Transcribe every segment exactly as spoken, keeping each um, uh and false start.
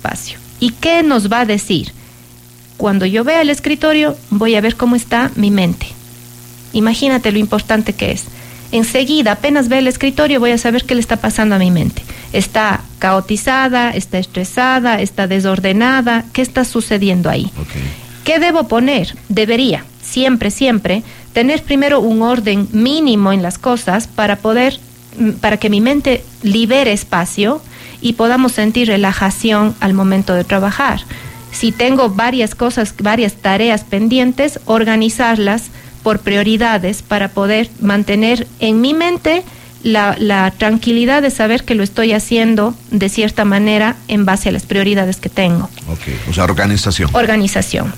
espacio. ¿Y qué nos va a decir? Cuando yo vea el escritorio, voy a ver cómo está mi mente. Imagínate lo importante que es. Enseguida, apenas ve el escritorio, voy a saber qué le está pasando a mi mente. ¿Está caotizada? ¿Está estresada? ¿Está desordenada? ¿Qué está sucediendo ahí? Okay. ¿Qué debo poner? Debería, siempre, siempre, tener primero un orden mínimo en las cosas para poder, para que mi mente libere espacio y podamos sentir relajación al momento de trabajar. Si tengo varias cosas, varias tareas pendientes, organizarlas por prioridades para poder mantener en mi mente la, la tranquilidad de saber que lo estoy haciendo de cierta manera en base a las prioridades que tengo. Ok, o sea, organización. Organización.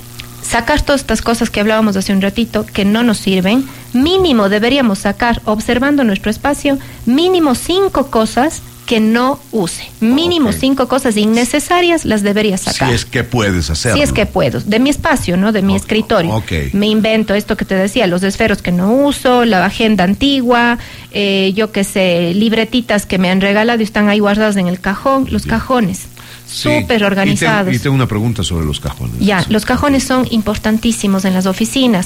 Sacar todas estas cosas que hablábamos hace un ratito que no nos sirven. Mínimo deberíamos sacar, observando nuestro espacio, mínimo cinco cosas que no use. Mínimo okay. cinco cosas innecesarias las debería sacar. Si es que puedes hacerlo. Si es que puedo. De mi espacio, ¿no? De mi okay. escritorio. Okay. Me invento esto que te decía, los esferos que no uso, la agenda antigua, eh, yo qué sé, libretitas que me han regalado y están ahí guardadas en el cajón. Los Bien. cajones. Súper sí. organizados. Y, te, y tengo una pregunta sobre los cajones. Ya, los cajones son importantísimos en las oficinas.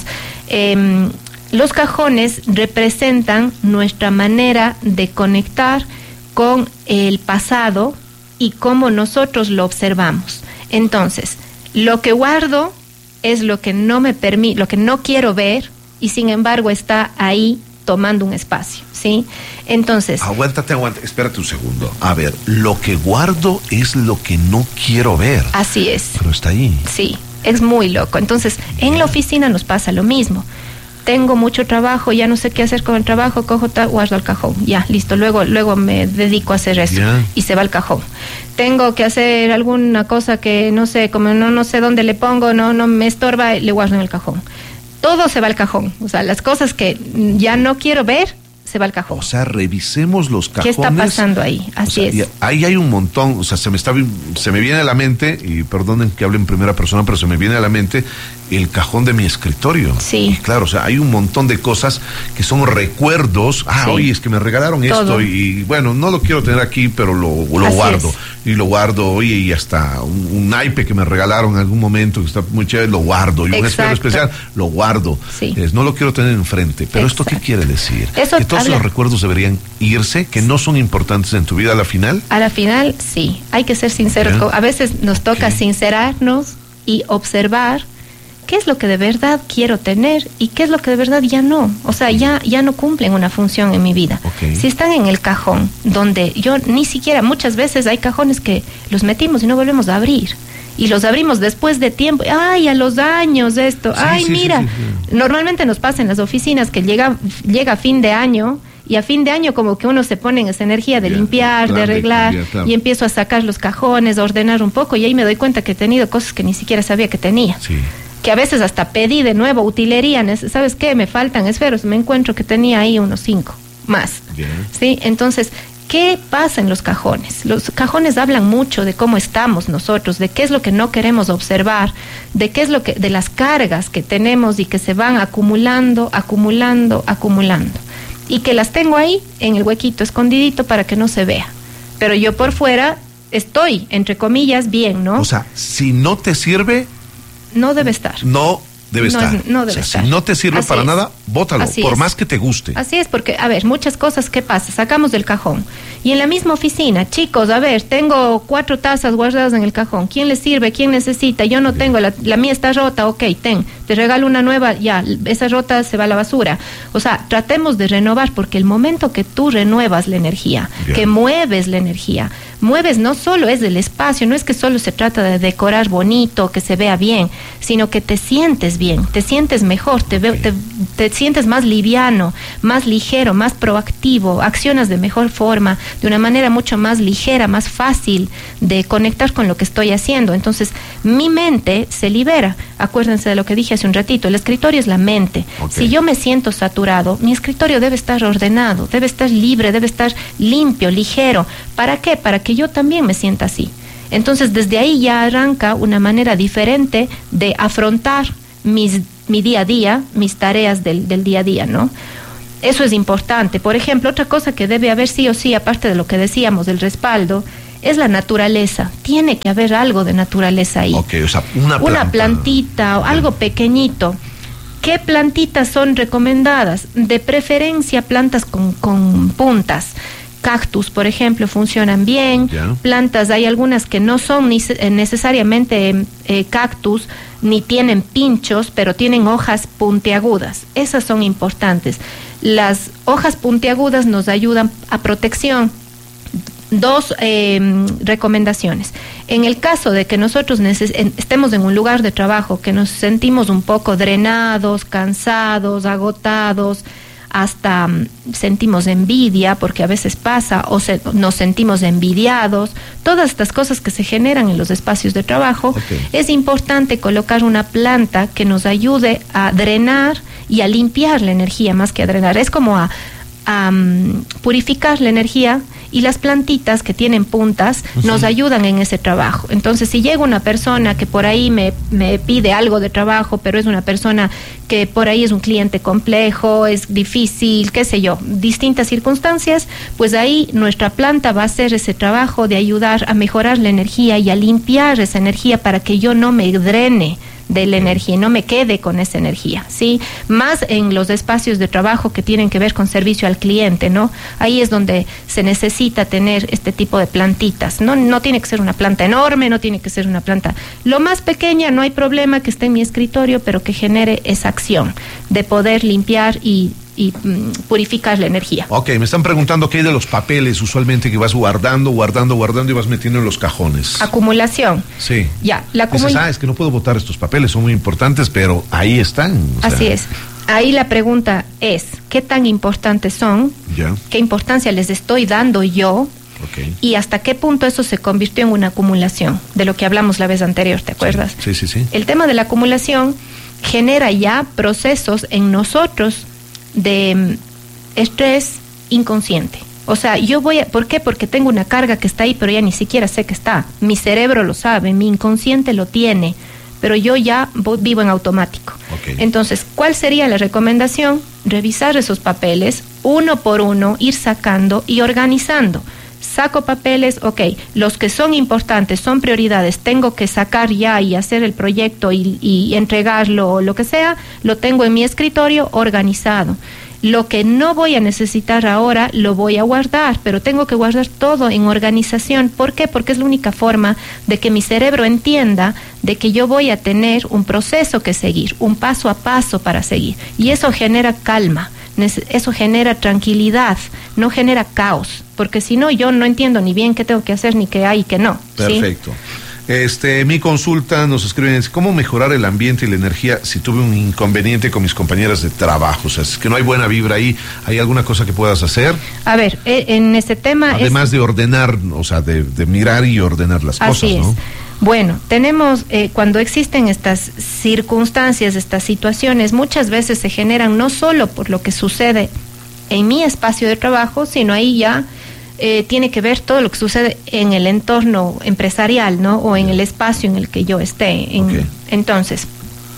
Eh, los cajones representan nuestra manera de conectar con el pasado y cómo nosotros lo observamos. Entonces, lo que guardo es lo que no me permite, lo que no quiero ver y sin embargo está ahí tomando un espacio, ¿sí? Entonces... Aguántate, aguántate, espérate un segundo. A ver, lo que guardo es lo que no quiero ver. Así es. Pero está ahí. Sí, es muy loco. Entonces, Bien. en la oficina nos pasa lo mismo. Tengo mucho trabajo, ya no sé qué hacer con el trabajo, cojo, ta, guardo al cajón, ya, listo, luego luego me dedico a hacer eso, yeah. y se va al cajón. Tengo que hacer alguna cosa que no sé, como no no sé dónde le pongo, no no me estorba, le guardo en el cajón. Todo se va al cajón, o sea, las cosas que ya no quiero ver, se va al cajón. O sea, revisemos los cajones. ¿Qué está pasando ahí? Así o sea, es. Ahí hay un montón, o sea, se me está se me viene a la mente, y perdonen que hable en primera persona, pero se me viene a la mente el cajón de mi escritorio. Sí. Y claro, o sea, hay un montón de cosas que son recuerdos. Ah, sí. Oye, es que me regalaron Todo. esto y, y bueno, no lo quiero tener aquí, pero lo, lo guardo. Es. Y lo guardo, oye, y hasta un, un naipe que me regalaron en algún momento que está muy chévere, lo guardo. Y Exacto. un espejo especial, lo guardo. Sí. Es, no lo quiero tener enfrente. Pero Exacto. ¿esto qué quiere decir? Eso que todos habla... los recuerdos deberían irse, que no son importantes en tu vida a la final. A la final, sí. Hay que ser sinceros. ¿Ya? A veces nos toca okay. sincerarnos y observar qué es lo que de verdad quiero tener y qué es lo que de verdad ya no. O sea, ya, ya no cumplen una función en mi vida. Okay. Si están en el cajón, donde yo ni siquiera, muchas veces hay cajones que los metimos y no volvemos a abrir. Y los abrimos después de tiempo. Ay, a los años esto. Sí, Ay, sí, mira. Sí, sí, sí. Normalmente nos pasa en las oficinas que llega, llega fin de año y a fin de año como que uno se pone en esa energía de yeah, limpiar, claro, de arreglar, de cambiar, claro. y empiezo a sacar los cajones, a ordenar un poco y ahí me doy cuenta que he tenido cosas que ni siquiera sabía que tenía. Sí. Que a veces hasta pedí de nuevo utilería, ¿sabes qué? Me faltan esferos, me encuentro que tenía ahí unos cinco más. Yeah. ¿Sí? Entonces, ¿qué pasa en los cajones? Los cajones hablan mucho de cómo estamos nosotros, de qué es lo que no queremos observar, de qué es lo que, de las cargas que tenemos y que se van acumulando, acumulando, acumulando. Y que las tengo ahí en el huequito escondidito para que no se vea. Pero yo por fuera estoy, entre comillas, bien, ¿no? O sea, si no te sirve... No debe estar. No debe no, estar. No debe o sea, estar. Si no te sirve Así para es. nada, bótalo, Así por es. más que te guste. Así es, porque, a ver, muchas cosas, ¿qué pasa? Sacamos del cajón. Y en la misma oficina, chicos, a ver, tengo cuatro tazas guardadas en el cajón. ¿Quién les sirve? ¿Quién necesita? Yo no tengo, la, la mía está rota, ok, ten. Te regalo una nueva, ya, esa rota se va a la basura. O sea, tratemos de renovar, porque el momento que tú renuevas la energía, Bien. que mueves la energía, mueves no solo es el espacio, no es que solo se trata de decorar bonito, que se vea bien, sino que te sientes bien, te sientes mejor, te, ve, te, te sientes más liviano, más ligero, más proactivo, accionas de mejor forma, de una manera mucho más ligera, más fácil de conectar con lo que estoy haciendo. Entonces, mi mente se libera. Acuérdense de lo que dije hace un ratito, el escritorio es la mente. Okay. Si yo me siento saturado, mi escritorio debe estar ordenado, debe estar libre, debe estar limpio, ligero. ¿Para qué? Para que yo también me sienta así. Entonces, desde ahí ya arranca una manera diferente de afrontar mis, mi día a día, mis tareas del, del día a día, ¿no? Eso es importante. Por ejemplo, otra cosa que debe haber sí o sí, aparte de lo que decíamos del respaldo, es la naturaleza. Tiene que haber algo de naturaleza ahí. Ok, o sea, una planta. Una plantita o okay. algo pequeñito. ¿Qué plantitas son recomendadas? De preferencia plantas con, con puntas. Cactus, por ejemplo, funcionan bien. Yeah. Plantas, hay algunas que no son ni necesariamente eh, cactus, ni tienen pinchos, pero tienen hojas puntiagudas. Esas son importantes. Las hojas puntiagudas nos ayudan a protección. Dos eh, recomendaciones. En el caso de que nosotros neces- en, estemos en un lugar de trabajo, que nos sentimos un poco drenados, cansados, agotados, hasta um, sentimos envidia, porque a veces pasa, o se, nos sentimos envidiados, todas estas cosas que se generan en los espacios de trabajo, okay. es importante colocar una planta que nos ayude a drenar y a limpiar la energía, más que a drenar, es como a, a um, purificar la energía. Y las plantitas que tienen puntas uh-huh. nos ayudan en ese trabajo. Entonces, si llega una persona que por ahí me, me pide algo de trabajo, pero es una persona que por ahí es un cliente complejo, es difícil, qué sé yo, distintas circunstancias, pues ahí nuestra planta va a hacer ese trabajo de ayudar a mejorar la energía y a limpiar esa energía para que yo no me drene de la energía y no me quede con esa energía, ¿sí? Más en los espacios de trabajo que tienen que ver con servicio al cliente, ¿no? Ahí es donde se necesita tener este tipo de plantitas, ¿no? No tiene que ser una planta enorme, no tiene que ser una planta lo más pequeña, no hay problema que esté en mi escritorio, pero que genere esa acción de poder limpiar y y mm, purificar la energía. Ok, me están preguntando qué hay de los papeles usualmente que vas guardando, guardando, guardando y vas metiendo en los cajones. Acumulación. Sí. Ya, la acumul- Dices, ah, es que no puedo botar estos papeles, son muy importantes, pero ahí están. O sea. Así es. Ahí la pregunta es, ¿qué tan importantes son? Ya. ¿Qué importancia les estoy dando yo? Okay. Y hasta qué punto eso se convirtió en una acumulación, de lo que hablamos la vez anterior, ¿te acuerdas? Sí, sí, sí. sí. El tema de la acumulación genera ya procesos en nosotros de estrés inconsciente. O sea, yo voy a... ¿Por qué? Porque tengo una carga que está ahí, pero ya ni siquiera sé que está. Mi cerebro lo sabe, mi inconsciente lo tiene, pero yo ya voy, vivo en automático. Okay. Entonces, ¿cuál sería la recomendación? Revisar esos papeles, uno por uno, ir sacando y organizando. Saco papeles, ok, los que son importantes, son prioridades, tengo que sacar ya y hacer el proyecto y, y entregarlo o lo que sea, lo tengo en mi escritorio organizado. Lo que no voy a necesitar ahora, lo voy a guardar, pero tengo que guardar todo en organización. ¿Por qué? Porque es la única forma de que mi cerebro entienda de que yo voy a tener un proceso que seguir, un paso a paso para seguir. Y eso genera calma. Eso genera tranquilidad, no genera caos, porque si no yo no entiendo ni bien qué tengo que hacer ni qué hay y qué no. Perfecto. ¿Sí? Este, mi consulta nos escriben, ¿cómo mejorar el ambiente y la energía si tuve un inconveniente con mis compañeras de trabajo? O sea, es que no hay buena vibra ahí, ¿hay alguna cosa que puedas hacer? A ver, en este tema... Además es... de ordenar, o sea, de, de mirar y ordenar las Así cosas, es. ¿no? Bueno, tenemos, eh, cuando existen estas circunstancias, estas situaciones, muchas veces se generan no solo por lo que sucede en mi espacio de trabajo, sino ahí ya eh, tiene que ver todo lo que sucede en el entorno empresarial, ¿no? O en el espacio en el que yo esté. En, okay. Entonces,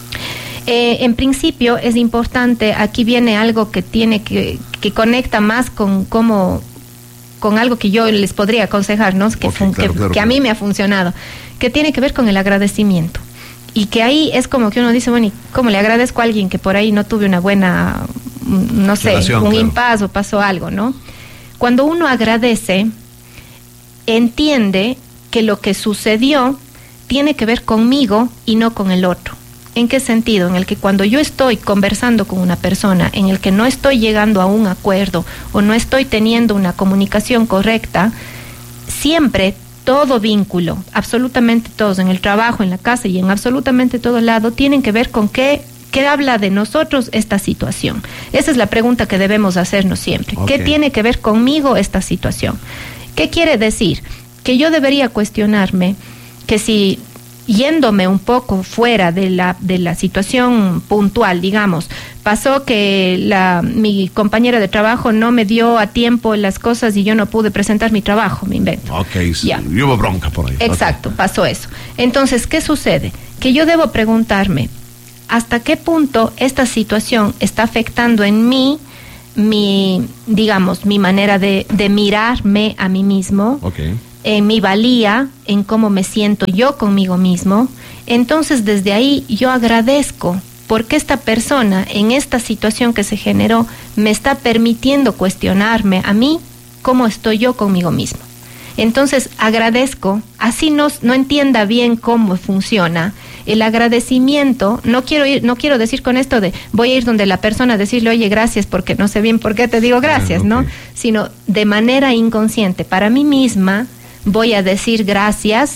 eh, en principio es importante, aquí viene algo que tiene que, que conecta más con cómo... con algo que yo les podría aconsejar, ¿no? Que, okay, fun- claro, que, claro, que a mí me ha funcionado, que tiene que ver con el agradecimiento. Y que ahí es como que uno dice, bueno, ¿y cómo le agradezco a alguien que por ahí no tuve una buena, no sé, relación, un claro. impas o pasó algo, ¿no? Cuando uno agradece, entiende que lo que sucedió tiene que ver conmigo y no con el otro. ¿En qué sentido? En el que cuando yo estoy conversando con una persona, en el que no estoy llegando a un acuerdo o no estoy teniendo una comunicación correcta, siempre todo vínculo, absolutamente todos, en el trabajo, en la casa y en absolutamente todo lado, tienen que ver con qué, qué habla de nosotros esta situación. Esa es la pregunta que debemos hacernos siempre. Okay. ¿Qué tiene que ver conmigo esta situación? ¿Qué quiere decir? Que yo debería cuestionarme que si... yéndome un poco fuera de la de la situación puntual, digamos, pasó que la mi compañera de trabajo no me dio a tiempo las cosas y yo no pude presentar mi trabajo, me invento. Ok, sí, y hubo bronca por ahí. Exacto, okay. Pasó eso. Entonces, ¿qué sucede? Que yo debo preguntarme, ¿hasta qué punto esta situación está afectando en mí, mi, digamos, mi manera de, de mirarme a mí mismo? Okay. en mi valía, en cómo me siento yo conmigo mismo, entonces desde ahí yo agradezco porque esta persona en esta situación que se generó me está permitiendo cuestionarme a mí cómo estoy yo conmigo mismo. Entonces agradezco, así no, no entienda bien cómo funciona. El agradecimiento, no quiero ir, no quiero decir con esto de voy a ir donde la persona a decirle, oye, gracias, porque no sé bien por qué te digo gracias, ah, okay. ¿no? Sino de manera inconsciente, para mí misma voy a decir gracias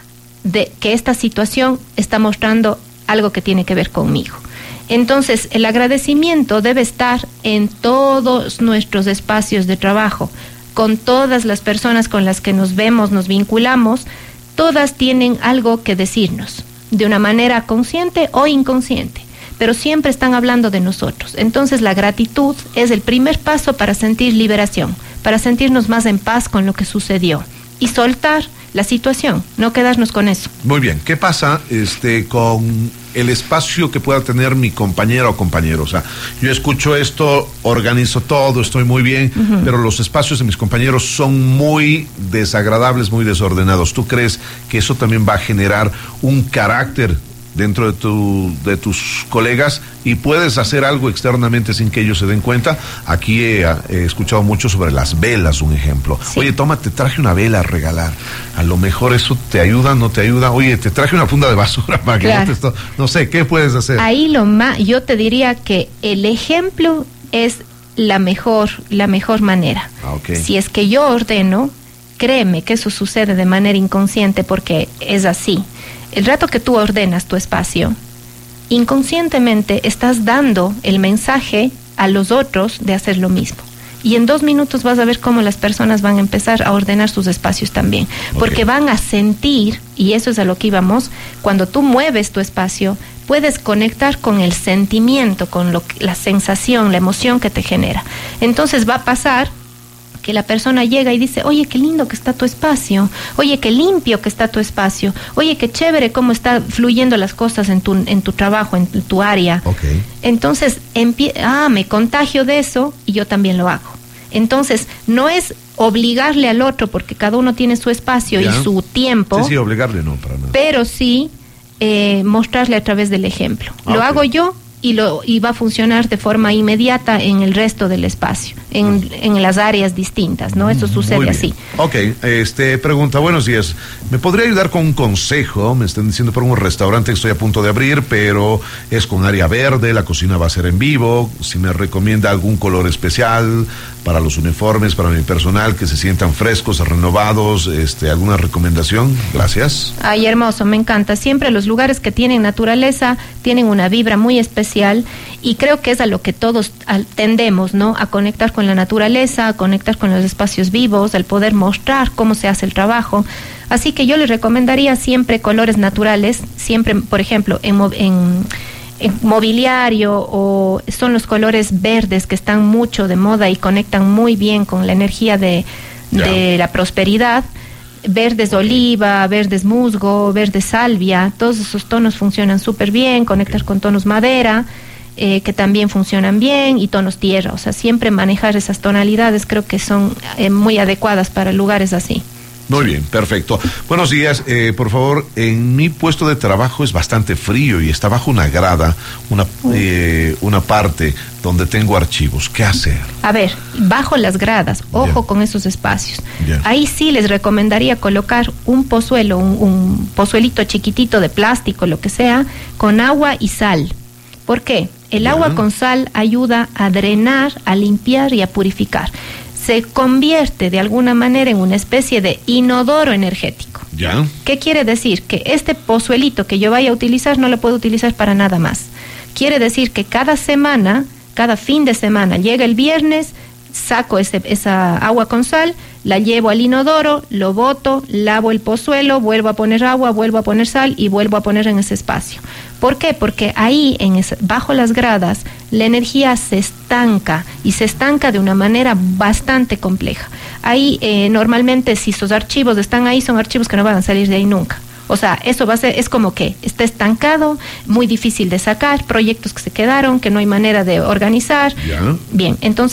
de que esta situación está mostrando algo que tiene que ver conmigo. Entonces, el agradecimiento debe estar en todos nuestros espacios de trabajo, con todas las personas con las que nos vemos, nos vinculamos, todas tienen algo que decirnos, de una manera consciente o inconsciente, pero siempre están hablando de nosotros. Entonces, la gratitud es el primer paso para sentir liberación, para sentirnos más en paz con lo que sucedió y soltar la situación, no quedarnos con eso. Muy bien, ¿qué pasa este con el espacio que pueda tener mi compañera o compañero? O sea, yo escucho esto, organizo todo, estoy muy bien, uh-huh. pero los espacios de mis compañeros son muy desagradables, muy desordenados. ¿Tú crees que eso también va a generar un carácter dentro de tu de tus colegas y puedes hacer algo externamente sin que ellos se den cuenta? Aquí he, he escuchado mucho sobre las velas, un ejemplo. Sí. Oye, toma, te traje una vela a regalar. A lo mejor eso te ayuda, no te ayuda. Oye, te traje una funda de basura para que claro. no te esto, no sé, ¿qué puedes hacer? Ahí lo más, yo te diría que el ejemplo es la mejor, la mejor manera. Ah, okay. Si es que yo ordeno, créeme que eso sucede de manera inconsciente porque es así. El rato que tú ordenas tu espacio, inconscientemente estás dando el mensaje a los otros de hacer lo mismo. Y en dos minutos vas a ver cómo las personas van a empezar a ordenar sus espacios también. Okay. Porque van a sentir, y eso es a lo que íbamos, cuando tú mueves tu espacio, puedes conectar con el sentimiento, con lo, la sensación, la emoción que te genera. Entonces va a pasar que la persona llega y dice, oye, qué lindo que está tu espacio, oye, qué limpio que está tu espacio, oye, qué chévere cómo están fluyendo las cosas en tu, en tu trabajo, en tu área. Okay. Entonces, empie- ah, me contagio de eso y yo también lo hago. Entonces, no es obligarle al otro, porque cada uno tiene su espacio ¿Ya? y su tiempo. Sí, sí, obligarle no, para nada. Pero sí eh, mostrarle a través del ejemplo. Ah, lo okay. hago yo. Y, lo, y va a funcionar de forma inmediata en el resto del espacio, en, en las áreas distintas, ¿no? Eso sucede así. Ok, este, pregunta, buenos días. ¿Me podría ayudar con un consejo? Me están diciendo por un restaurante que estoy a punto de abrir, pero es con área verde, la cocina va a ser en vivo. Si me recomienda algún color especial para los uniformes, para mi personal, que se sientan frescos, renovados, este, ¿alguna recomendación? Gracias. Ay, hermoso, me encanta. Siempre los lugares que tienen naturaleza tienen una vibra muy especial. Y creo que es a lo que todos tendemos, ¿no? A conectar con la naturaleza, a conectar con los espacios vivos, al poder mostrar cómo se hace el trabajo. Así que yo les recomendaría siempre colores naturales, siempre, por ejemplo, en, en, en mobiliario, o son los colores verdes que están mucho de moda y conectan muy bien con la energía de, de la prosperidad. Verdes oliva, verdes musgo, verdes salvia, todos esos tonos funcionan súper bien, conectar con tonos madera, eh, que también funcionan bien, y tonos tierra, o sea, siempre manejar esas tonalidades creo que son eh, muy adecuadas para lugares así. Muy bien, perfecto. Buenos días, eh, por favor, en mi puesto de trabajo es bastante frío y está bajo una grada, una, eh, una parte donde tengo archivos. ¿Qué hacer? A ver, bajo las gradas, ojo yeah. con esos espacios. Yeah. Ahí sí les recomendaría colocar un pozuelo, un, un pozuelito chiquitito de plástico, lo que sea, con agua y sal. ¿Por qué? El yeah. agua con sal ayuda a drenar, a limpiar y a purificar. Se convierte de alguna manera en una especie de inodoro energético. ¿Ya? ¿Qué quiere decir? Que este pozuelito que yo vaya a utilizar no lo puedo utilizar para nada más. Quiere decir que cada semana, cada fin de semana, llega el viernes, saco ese, esa agua con sal, la llevo al inodoro, lo boto, lavo el pozuelo, vuelvo a poner agua, vuelvo a poner sal y vuelvo a poner en ese espacio. ¿Por qué? Porque ahí, en ese, bajo las gradas, la energía se estanca y se estanca de una manera bastante compleja. Ahí, eh, normalmente, si esos archivos están ahí, son archivos que no van a salir de ahí nunca. O sea, eso va a ser, es como que está estancado, muy difícil de sacar, proyectos que se quedaron, que no hay manera de organizar. ¿Ya? Bien, entonces,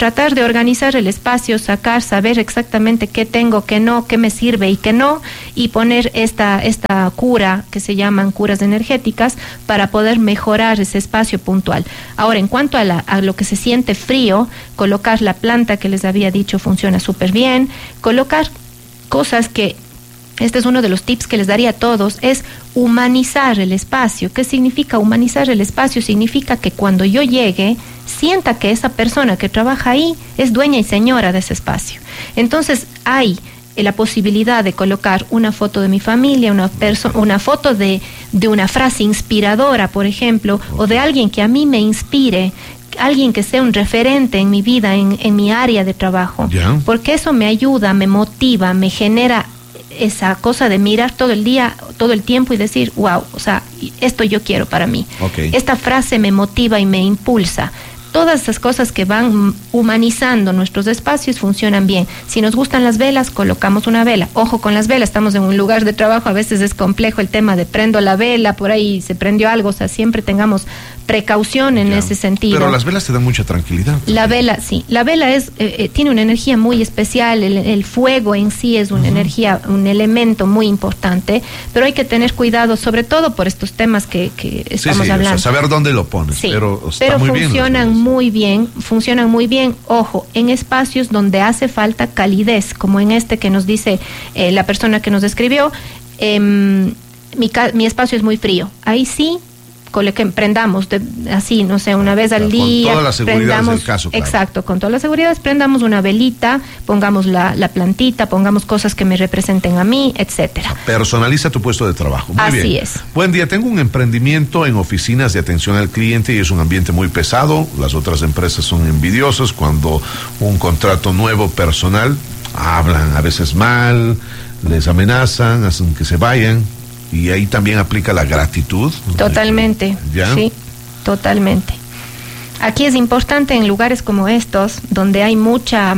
tratar de organizar el espacio, sacar, saber exactamente qué tengo, qué no, qué me sirve y qué no, y poner esta, esta cura, que se llaman curas energéticas, para poder mejorar ese espacio puntual. Ahora, en cuanto a, la, a lo que se siente frío, colocar la planta que les había dicho funciona súper bien, colocar cosas que, este es uno de los tips que les daría a todos, es humanizar el espacio. ¿Qué significa humanizar el espacio? Significa que cuando yo llegue, sienta que esa persona que trabaja ahí es dueña y señora de ese espacio. Entonces, hay la posibilidad de colocar una foto de mi familia, una, perso- una foto de, de una frase inspiradora, por ejemplo, o de alguien que a mí me inspire, alguien que sea un referente en mi vida, en, en mi área de trabajo. Yeah. Porque eso me ayuda, me motiva, me genera esa cosa de mirar todo el día, todo el tiempo y decir, wow, o sea, esto yo quiero para mí. Okay. Esta frase me motiva y me impulsa. Todas esas cosas que van humanizando nuestros espacios funcionan bien. Si nos gustan las velas, colocamos una vela. Ojo con las velas, estamos en un lugar de trabajo, a veces es complejo el tema de prendo la vela, por ahí se prendió algo, o sea, siempre tengamos precaución en Ya. ese sentido. Pero las velas te dan mucha tranquilidad. La vela, sí. La vela es eh, eh, tiene una energía muy especial. El, el fuego en sí es una uh-huh. energía, un elemento muy importante, pero hay que tener cuidado, sobre todo por estos temas que, que estamos sí, sí, hablando. O sea, saber dónde lo pones. Sí, pero está pero muy funcionan bien muy bien, funcionan muy bien, ojo, en espacios donde hace falta calidez, como en este que nos dice eh, la persona que nos escribió. Eh, mi, ca- mi espacio es muy frío. Ahí sí, con lo que prendamos de, así, no sé, una vez al con día. Con todas las seguridades prendamos, del caso, claro. Exacto, con todas las seguridades, prendamos una velita, pongamos la, la plantita, pongamos cosas que me representen a mí, etcétera. Personaliza tu puesto de trabajo. Muy Así bien. es. Buen día, tengo un emprendimiento en oficinas de atención al cliente y es un ambiente muy pesado. Las otras empresas son envidiosas cuando un contrato nuevo personal, hablan a veces mal, les amenazan, hacen que se vayan. Y ahí también aplica la gratitud. Totalmente, ¿Ya? Sí, totalmente. Aquí es importante en lugares como estos, donde hay mucha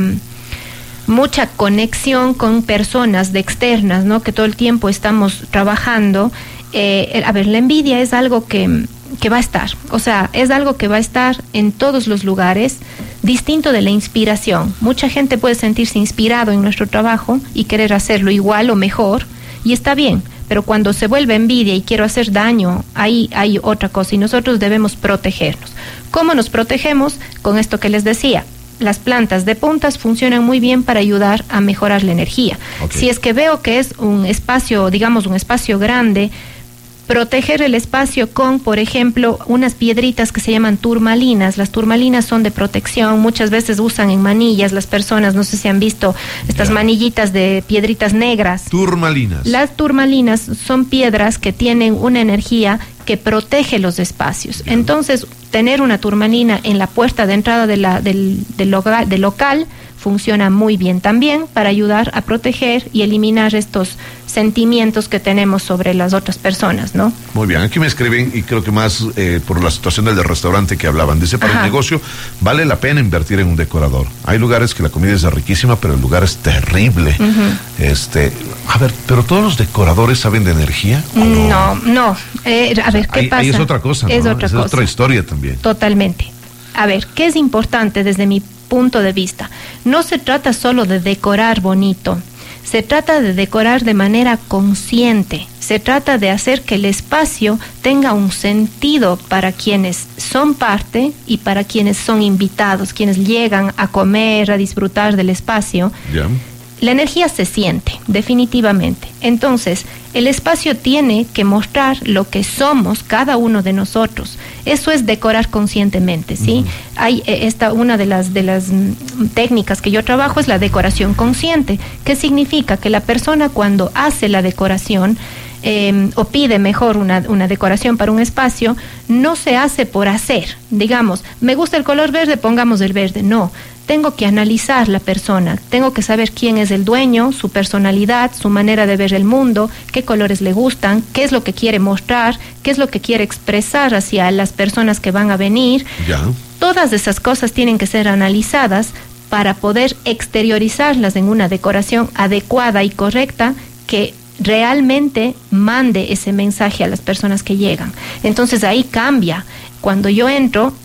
mucha conexión con personas de externas, ¿no? Que todo el tiempo estamos trabajando. Eh, a ver, la envidia es algo que, que va a estar, o sea, es algo que va a estar en todos los lugares, distinto de la inspiración. Mucha gente puede sentirse inspirado en nuestro trabajo y querer hacerlo igual o mejor, y está bien. Pero cuando se vuelve envidia y quiero hacer daño, ahí hay otra cosa y nosotros debemos protegernos. ¿Cómo nos protegemos? Con esto que les decía, las plantas de puntas funcionan muy bien para ayudar a mejorar la energía. Okay. Si es que veo que es un espacio, digamos un espacio grande, proteger el espacio con, por ejemplo, unas piedritas que se llaman turmalinas. Las turmalinas son de protección, muchas veces usan en manillas las personas, no sé si han visto estas yeah. manillitas de piedritas negras. Turmalinas. Las turmalinas son piedras que tienen una energía que protege los espacios. Yeah. Entonces, tener una turmalina en la puerta de entrada de la, del, del, local, del local funciona muy bien también para ayudar a proteger y eliminar estos sentimientos que tenemos sobre las otras personas, ¿no? Muy bien, aquí me escriben y creo que más eh, por la situación del restaurante que hablaban. Dice, para Ajá. el negocio vale la pena invertir en un decorador. Hay lugares que la comida es riquísima, pero el lugar es terrible. Uh-huh. Este, a ver, ¿pero todos los decoradores saben de energía? No, no. no. Eh, a ver, ¿qué ahí, pasa? Ahí es otra cosa, ¿no? Es otra es cosa. otra historia también. Totalmente. A ver, ¿qué es importante desde mi punto de vista? No se trata solo de decorar bonito, se trata de decorar de manera consciente, se trata de hacer que el espacio tenga un sentido para quienes son parte y para quienes son invitados, quienes llegan a comer, a disfrutar del espacio. Yeah. La energía se siente, definitivamente. Entonces, el espacio tiene que mostrar lo que somos cada uno de nosotros. Eso es decorar conscientemente, ¿sí? Uh-huh. Hay esta una de las de las mm, técnicas que yo trabajo es la decoración consciente, que significa que la persona cuando hace la decoración eh, o pide mejor una, una decoración para un espacio, no se hace por hacer. Digamos, me gusta el color verde, pongamos el verde. No. Tengo que analizar la persona, tengo que saber quién es el dueño, su personalidad, su manera de ver el mundo, qué colores le gustan, qué es lo que quiere mostrar, qué es lo que quiere expresar hacia las personas que van a venir. Ya. Todas esas cosas tienen que ser analizadas para poder exteriorizarlas en una decoración adecuada y correcta que realmente mande ese mensaje a las personas que llegan. Entonces ahí cambia. Cuando yo entro,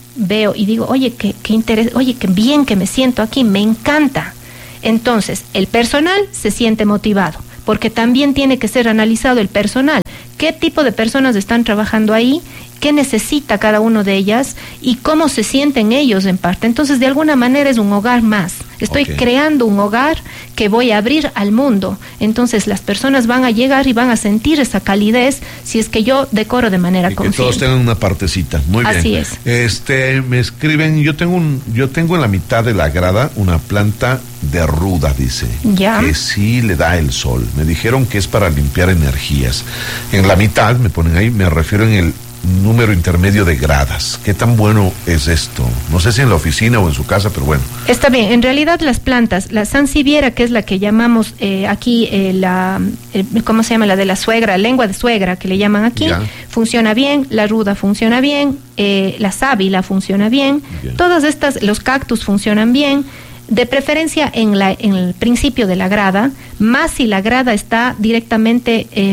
veo y digo, oye, qué, qué interés, oye, qué bien que me siento aquí, me encanta. Entonces, el personal se siente motivado, porque también tiene que ser analizado el personal. ¿Qué tipo de personas están trabajando ahí? ¿Qué necesita cada uno de ellas? ¿Y cómo se sienten ellos en parte? Entonces, de alguna manera es un hogar más. Estoy okay. creando un hogar que voy a abrir al mundo. Entonces, las personas van a llegar y van a sentir esa calidez si es que yo decoro de manera y consciente. Que todos tengan una partecita. Muy bien. Así es. Este, me escriben, yo tengo un, yo tengo en la mitad de la grada una planta de ruda, dice. Ya. Que sí le da el sol. Me dijeron que es para limpiar energías. En la mitad, me ponen ahí, me refiero en el número intermedio de gradas. ¿Qué tan bueno es esto? No sé si en la oficina o en su casa, pero bueno. Está bien. En realidad las plantas, la sansevieria, que es la que llamamos eh, aquí, eh, la, eh, ¿cómo se llama? La de la suegra, lengua de suegra, que le llaman aquí, ya. funciona bien. La ruda funciona bien. Eh, la sábila funciona bien. bien. Todas estas, los cactus funcionan bien. De preferencia en, la, en el principio de la grada, más si la grada está directamente eh,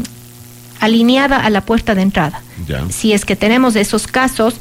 alineada a la puerta de entrada. Ya. Si es que tenemos esos casos,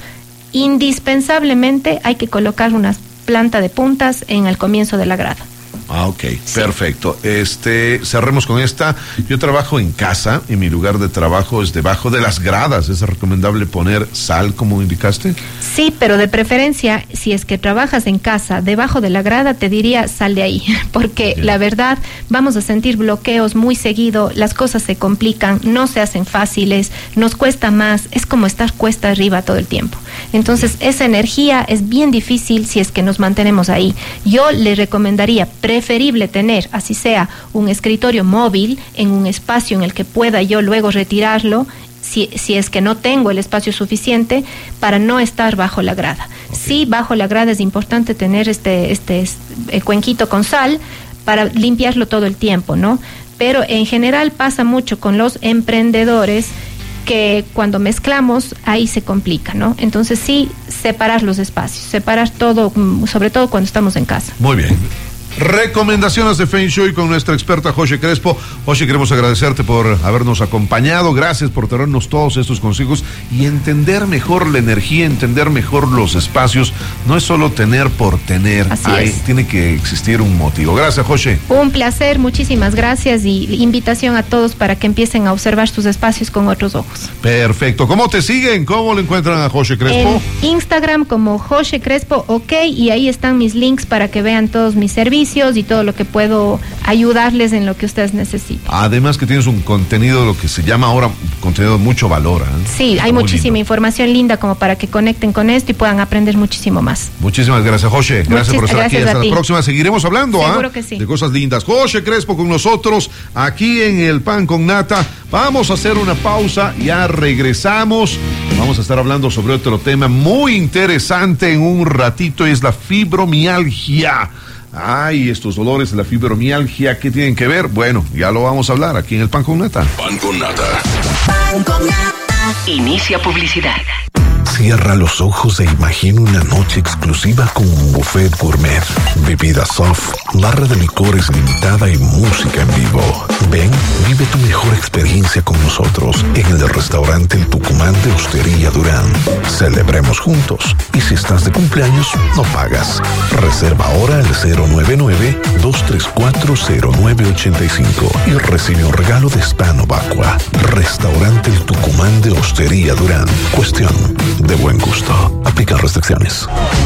indispensablemente hay que colocar una planta de puntas en el comienzo de la grada. Ah, ok, sí. Perfecto. Este, cerremos con esta. Yo trabajo en casa y mi lugar de trabajo es debajo de las gradas. ¿Es recomendable poner sal, como indicaste? Sí, pero de preferencia, si es que trabajas en casa debajo de la grada, te diría sal de ahí, porque yeah. la verdad vamos a sentir bloqueos muy seguido, las cosas se complican, no se hacen fáciles, nos cuesta más, es como estar cuesta arriba todo el tiempo. Entonces, yeah. esa energía es bien difícil si es que nos mantenemos ahí. Yo le recomendaría preferible tener, así sea, un escritorio móvil en un espacio en el que pueda yo luego retirarlo, si, si es que no tengo el espacio suficiente, para no estar bajo la grada. Okay. Sí, bajo la grada es importante tener este, este, este cuenquito con sal para limpiarlo todo el tiempo, ¿no? Pero en general pasa mucho con los emprendedores que cuando mezclamos ahí se complica, ¿no? Entonces sí, separar los espacios, separar todo, sobre todo cuando estamos en casa. Muy bien. Recomendaciones de Feng Shui con nuestra experta José Crespo. José, queremos agradecerte por habernos acompañado, gracias por traernos todos estos consejos y entender mejor la energía, entender mejor los espacios. No es solo tener por tener, Hay, tiene que existir un motivo. Gracias, José. Un placer, muchísimas gracias y invitación a todos para que empiecen a observar sus espacios con otros ojos. Perfecto. ¿Cómo te siguen? ¿Cómo lo encuentran a José Crespo? En Instagram como José Crespo, ok, y ahí están mis links para que vean todos mis servicios y todo lo que puedo ayudarles en lo que ustedes necesiten. Además que tienes un contenido, lo que se llama ahora contenido de mucho valor. ¿eh? Sí, hay Muy muchísima lindo. información linda como para que conecten con esto y puedan aprender muchísimo más. Muchísimas gracias, José. Gracias Muchis- por estar aquí. Hasta la próxima. Seguiremos hablando Seguro ¿eh? que sí. de cosas lindas. José Crespo con nosotros aquí en El Pan con Nata. Vamos a hacer una pausa, ya regresamos. Vamos a estar hablando sobre otro tema muy interesante en un ratito, es la fibromialgia. Ay, estos dolores de la fibromialgia, ¿qué tienen que ver? Bueno, ya lo vamos a hablar aquí en el Pan con Nata. Pan con Nata. Pan con Nata. Inicia publicidad. Cierra los ojos e imagina una noche exclusiva con un buffet gourmet, bebida soft, barra de licores limitada y música en vivo. Ven, vive tu mejor experiencia con nosotros en el restaurante El Tucumán de Hostería Durán. Celebremos juntos y si estás de cumpleaños, no pagas. Reserva ahora al cero nueve nueve, dos tres cuatro, cero nueve ocho cinco y recibe un regalo de Spano Vacua. Restaurante El Tucumán de Hostería Durán. Cuestión de buen gusto. Aplica restricciones.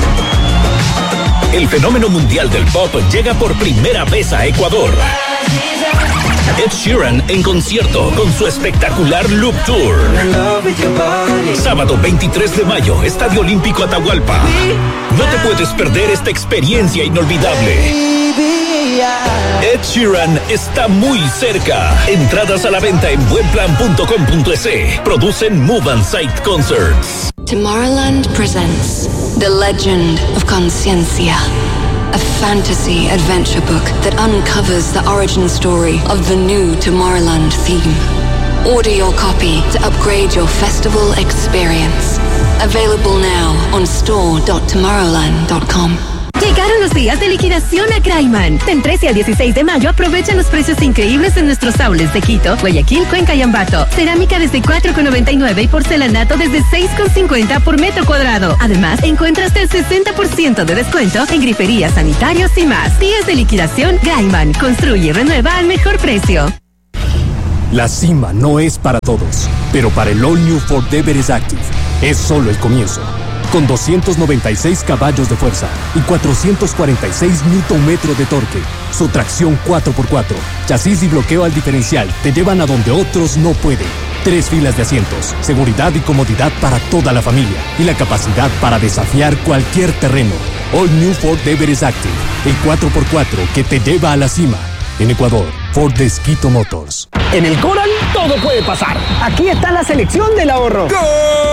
El fenómeno mundial del pop llega por primera vez a Ecuador. Ed Sheeran en concierto con su espectacular Loop Tour. Sábado veintitrés de mayo, Estadio Olímpico Atahualpa. No te puedes perder esta experiencia inolvidable. Ed Sheeran está muy cerca. Entradas a la venta en buenplan punto com punto es. Producen Move and Sight Concerts. Tomorrowland presents The Legend of Conciencia, a fantasy adventure book that uncovers the origin story of the new Tomorrowland theme. Order your copy to upgrade your festival experience. Available now on store dot tomorrowland dot com. Llegaron los días de liquidación a Graiman. Del trece al dieciséis de mayo aprovecha los precios increíbles de nuestros aules de Quito, Guayaquil, Cuenca y Ambato. Cerámica desde cuatro con noventa y nueve y porcelanato desde seis con cincuenta por metro cuadrado. Además, encuentras hasta el sesenta por ciento de descuento en griferías, sanitarios y más. Días de liquidación Graiman. Construye y renueva al mejor precio. La cima no es para todos, pero para el All New Ford Everest Active es solo el comienzo. Con doscientos noventa y seis caballos de fuerza y cuatrocientos cuarenta y seis newton metros de torque, su tracción cuatro por cuatro, chasis y bloqueo al diferencial te llevan a donde otros no pueden. Tres filas de asientos, seguridad y comodidad para toda la familia y la capacidad para desafiar cualquier terreno. All New Ford Everest Active, el cuatro por cuatro que te lleva a la cima. En Ecuador, Ford de Quito Motors. En el Coral todo puede pasar. Aquí está la selección del ahorro. ¡Gol!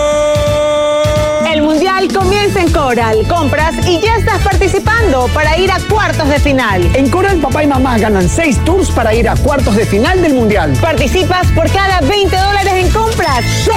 El Mundial comienza en Coral. Compras y ya estás participando para ir a cuartos de final. En Coral, papá y mamá ganan seis tours para ir a cuartos de final del Mundial. Participas por cada veinte dólares en compras.